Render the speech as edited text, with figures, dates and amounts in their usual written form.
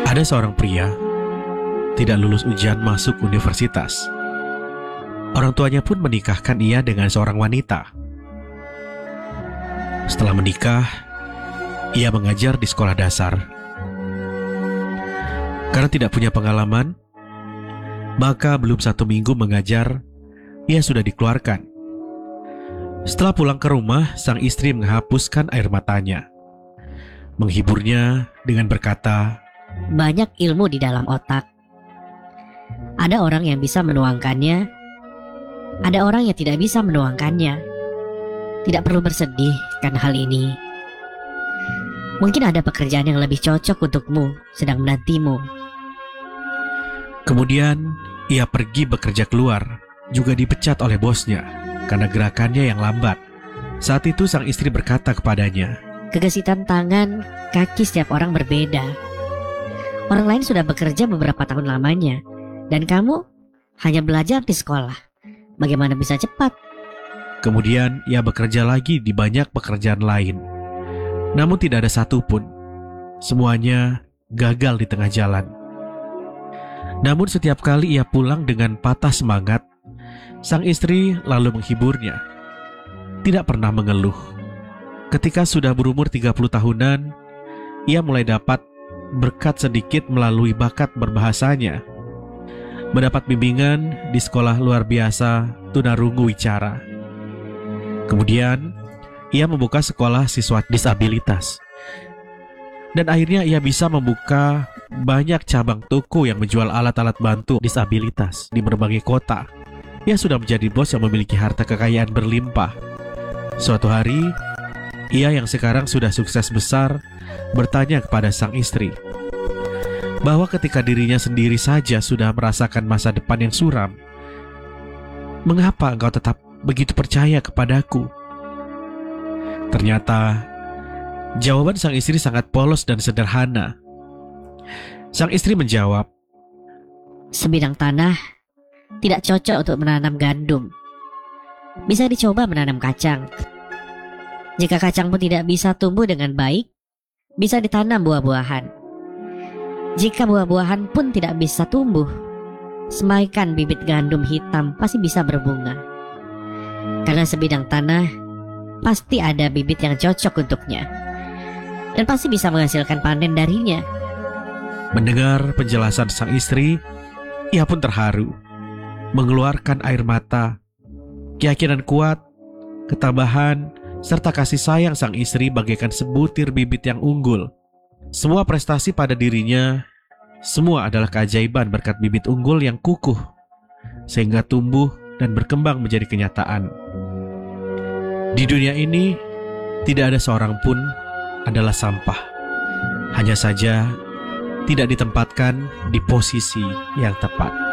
Ada seorang pria tidak lulus ujian masuk universitas. Orang tuanya pun menikahkan ia dengan seorang wanita. Setelah menikah, ia mengajar di sekolah dasar. Karena tidak punya pengalaman, maka belum 1 minggu mengajar, ia sudah dikeluarkan. Setelah pulang ke rumah, sang istri menghapuskan air matanya, menghiburnya dengan berkata, Banyak ilmu di dalam otak. Ada orang yang bisa menuangkannya, ada orang yang tidak bisa menuangkannya. Tidak perlu bersedih karena hal ini. Mungkin ada pekerjaan yang lebih cocok untukmu sedang menantimu. Kemudian ia pergi bekerja keluar, juga dipecat oleh bosnya karena gerakannya yang lambat. Saat itu sang istri berkata kepadanya, Kegesitan tangan, kaki setiap orang berbeda. Orang lain sudah bekerja beberapa tahun lamanya, dan kamu hanya belajar di sekolah. Bagaimana bisa cepat? Kemudian ia bekerja lagi di banyak pekerjaan lain. Namun tidak ada satupun. Semuanya gagal di tengah jalan. Namun setiap kali ia pulang dengan patah semangat, sang istri lalu menghiburnya. Tidak pernah mengeluh. Ketika sudah berumur 30 tahunan, ia mulai dapat berkat sedikit melalui bakat berbahasanya. Mendapat bimbingan di sekolah luar biasa tunarungu wicara. Kemudian ia membuka sekolah siswa disabilitas. Dan akhirnya ia bisa membuka banyak cabang toko yang menjual alat-alat bantu disabilitas di berbagai kota. Ia sudah menjadi bos yang memiliki harta kekayaan berlimpah. Suatu hari, ia yang sekarang sudah sukses besar bertanya kepada sang istri bahwa ketika dirinya sendiri saja sudah merasakan masa depan yang suram, mengapa engkau tetap begitu percaya kepadaku? Ternyata jawaban sang istri sangat polos dan sederhana. Sang istri menjawab, Sebidang tanah tidak cocok untuk menanam gandum. Bisa dicoba menanam kacang. Jika kacang pun tidak bisa tumbuh dengan baik, bisa ditanam buah-buahan. Jika buah-buahan pun tidak bisa tumbuh, semaikan bibit gandum hitam pasti bisa berbunga. Karena sebidang tanah pasti ada bibit yang cocok untuknya, dan pasti bisa menghasilkan panen darinya. Mendengar penjelasan sang istri, ia pun terharu, mengeluarkan air mata. Keyakinan kuat, ketabahan, serta kasih sayang sang istri bagaikan sebutir bibit yang unggul. Semua prestasi pada dirinya, semua adalah keajaiban berkat bibit unggul yang kukuh, sehingga tumbuh dan berkembang menjadi kenyataan. Di dunia ini, tidak ada seorang pun adalah sampah. Hanya saja, tidak ditempatkan di posisi yang tepat.